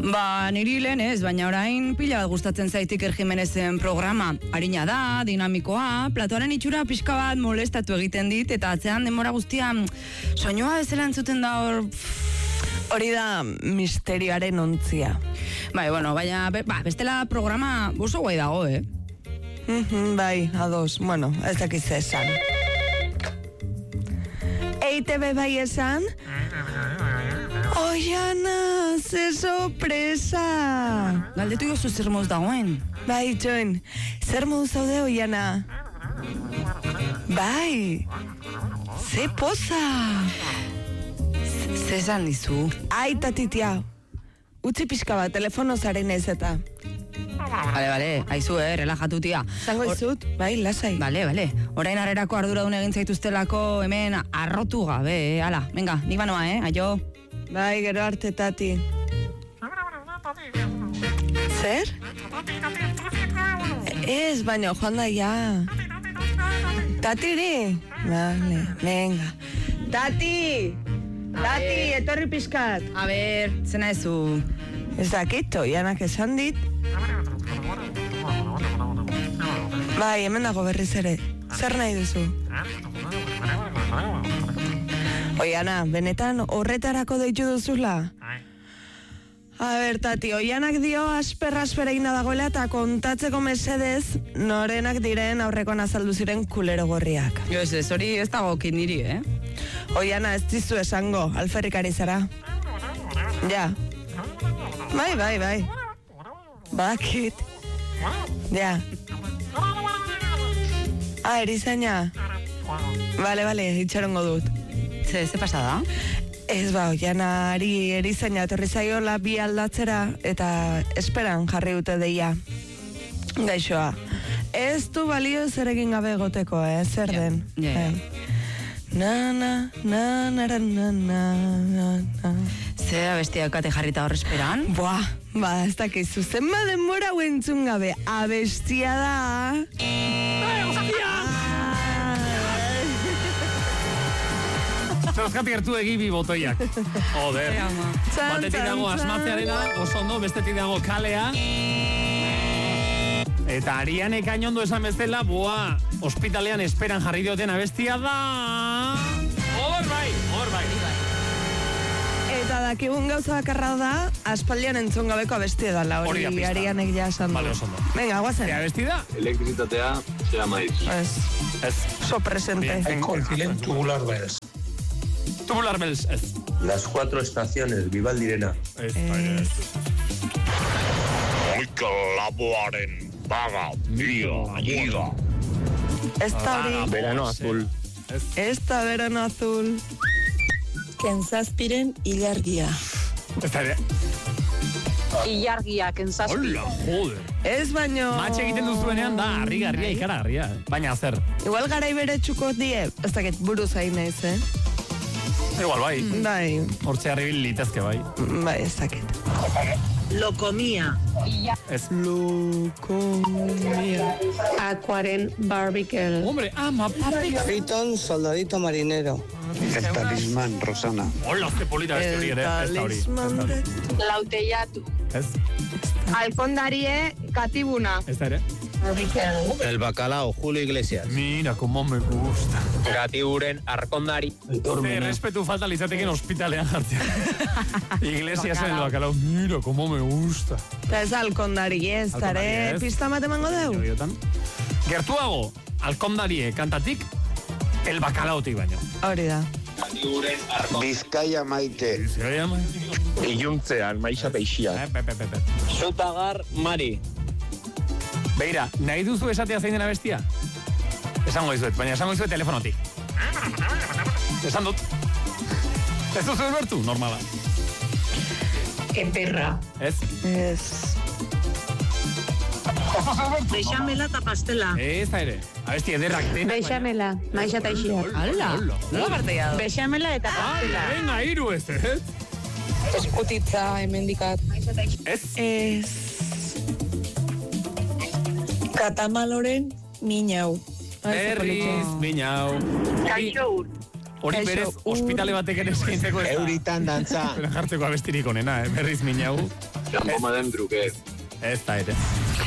Ba, niri lehen ez, baina orain pila bat gustatzen zaitik Jimenezen programa. Harina da, dinamikoa, platoaren itxura pixka bat molestatu egiten dit, eta atzean denbora guztia soinua bezala entzuten da hor... Hori da misterioaren ontzia. Bai, bueno, baina bestela programa oso guai dago, Bai, ados, bueno, ez dakiz esan. EITB bai esan? Oiana, ze sorpresa! Galdetu jozu zer moduz dagoen. Bai, Joen, zer moduz zaude, Oiana? Bai, ze poza! Zezan dizu. Ai, tatitia, utzi pixka bat, telefono zaren ez eta. Bale, aizu, relajatu tia. Zango izut, bai, lasai. Bale, orain harrerako arduradun egin zaituztelako hemen arrotu gabe, ala, venga, nik banoa, aio. Bai, gero arte, tati. Zer? Ez, baina, joan da, ja. Tatiri? Vale, venga. Tati! Tati, etorri pixkat. A ber, zena ezu. Ez dakit, Oianak esan dit. Bai, hemen dago berriz ere. Zer nahi duzu? Oiana, benetan horretarako deitu duzula? A ber, tati, Oianak dio asperra egina dagoela eta kontatzeko mesedez norenak diren aurrekoan azaldu ziren kulero gorriak. Ez, hori ez dago niri, Oiana, ez dizu esango, alferrikari zara. Ja. Bai. Bakit. Ja. Erizaina. Bale, itxarongo dut. Ze pasada? Ez Oianari erizaina etorri zaiola bi aldatzera eta esperan jarri dute deia. Gaixoa. Ez du balio zer egin gabe egoteko, zer den. Na. Zer abestia kate jarrita hor esperan? Ez dakizu, zenba denbora huentzun gabe, abestia da... Zerazkati gertu egibi botoiak. Joder. Batetik dago asmatzearena, oso ondo, bestetik dago kalea. Eta Arianek ainondo esan bezala, ospitalean esperan jarri dioten abestia da... Hor bai. Eta dakigun gauza bakarra da, aspaldian entzun gabeko abestia dala, hori Arianek ja esan du. Vale, oso ondo. Venga, guazen. Zea abestida? Elektrizitatea, zera maiz. Ez. So presente. Coinciden Tubular Bells. Tubular Bells, ez. Las 4 estaciones, Vivaldirena. Ez. Oika laboaren baga, niga. Esta hori... Verano azul. Esta verano azul. Kentzazpiren ilargia. Esta ere. Ilargia, kentzazpi. Hola, joder. Ez baino... Matxe egiten duzuenean da, harrigarria, ikaragarria. Baina zer. Igual garai bere txuko die, ez dakit buruz hain naiz, Igual, bai. Bai. Hortze harribil litezke, bai. Bai, ez dakit. Lokomia. Ez. Lokomia. Aquaren barbikel. Hombre, papik. Friton, soldadito marinero. El talismán, Rosana. Hola, ze polita beste hori ere. Ez da hori. Lauteiatu. Ez. Alfondarie, katibuna. Ez da ere. El bacalao, Julio Iglesias. Mira, como me gusta. Gatiburen arkondari. Ze respetu falta litzateken ospitalean jartzea. Iglesias en el bacalao. Mira, como me gusta. Eta ez alkondari ez, tare pista bat emango deu? Gertuago, alkondarie kantatik, el bacalaotik baino. Hori da. Bizkaia maite. Bizkaia maite. Iluntzean, maixa peixia. Zutagar, Mari. Beira, nahi duzu esatea zein dena bestia? Esango dizuet, baina esango dizuet telefonotik. Esan dut. Ez duzu esbertu? Normala. Eperra. Ez? Ez. Beixamela eta pastela. Ez da ere. Abesti ederrak denak. Beixamela, maixa eta ixiak. Hala, nola parteia da. Beixamela eta pastela. Venga, iru ez, ez? Eskutitza, hemendikat. Ez? Ez. Katamaloren minau. Berriz, minau. Kaixo ur. hori berez ospitale batek ere eskaintzeko ez da. Euritan dantza. Jartzeko abestirik onena, berriz minau. Txampon baten truke. Ez da ere.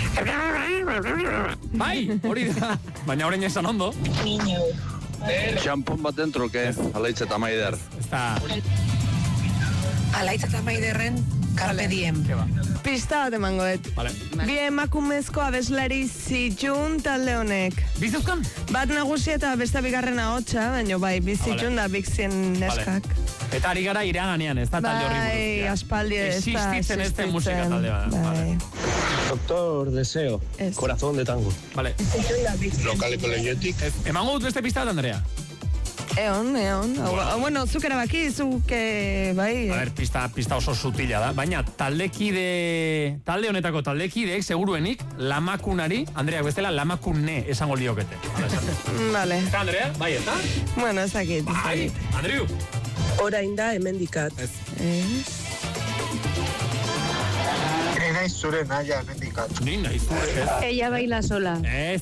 Bai, hori da. Baina orain esan ondo. Txampon baten truke, alaitz eta maider. Ez da. Alaitz eta maiderren carpe diem. Pista bat emango dut. Vale. Bi emakumezko abeslari zitxun talde honek. Bizeuzkan? Bat nagusi eta beste bigarrena hotxa, baina bai, bizitxun da bixien neskak. Eta ari gara iraganean, ez da talde horri buruz. Bai, aspaldi ez da existitzen ez den musika talde bat. Bai. Doctor Deseo, corazón de tango. Vale. Lokaleko lehiotik. Emango dut beste pista bat, Andrea. Eon. Bueno, zuk erabaki, zuk, bai. A ver, pista oso sutila da. Baina talde honetako taldekideek, seguruenik, lamakunari, Andreak bestela, lamakune esango liokete. Vale. Eta, Andrea, bai, eta? Bueno, ezakit. Bai, Andriu. Orain da hemendikat. Ni naiz zure naia emendikat. Ni naiz zure. Ella baila sola. Ez.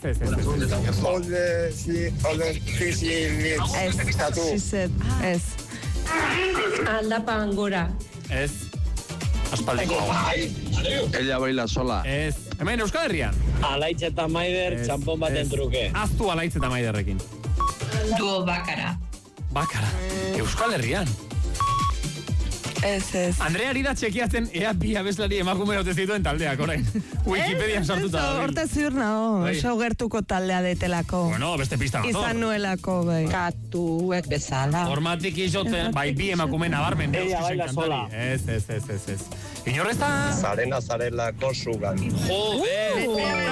Olde fizilitz. Ez. Ez. Aldapan gora. Ez. Aspaldiko. Ella baila sola. Ez. Hemen, Euskal Herrian. Alaitz eta maider, txampon baten truke. Aztu alaitz eta maiderrekin. Duo bakara. Bakara. Euskal Herrian. Ez. Andreari da txekiatzen ea bi abeslari emakume haute zituen taldeak, orain. Wikipedian sartuta da. Horte ziur nago, oso gertuko taldea detelako. Bueno, beste pista nator. Izan nuelako, bai. Katuek bezala. Hormatik izoten, bai bi emakume nabarmen. Ella baila sola. Ez. Inorrez da? Zarena zarelako zugan. Joder!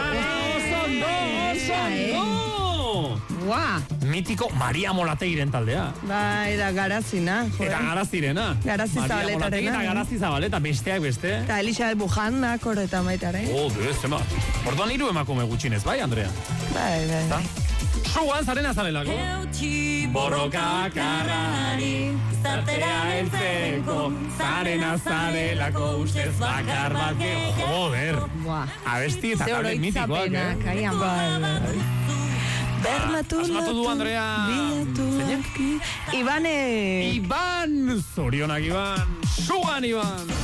Oso Ua! Mitiko Maria Molateiren taldea. Bai, da garazina. Eta garazirena. Garazi Maria Zabaletarena. Molategi eta Garazi Zabaleta, besteak beste. Eta Elixabet Bujandak horreta maitare. Zema. Orduan 3 emakume gutxinez, bai, Andrea? Bai. Zuan, zarena zarelako. Borroka karrari, zartea entzeko, zarena zarelako, ustez bakar bat. Joder. Abesti eta talde mitikoak, Bai. Bermatu du, Andrea. Ibane. Iban! Zorionak, Iban. Zuan, Iban.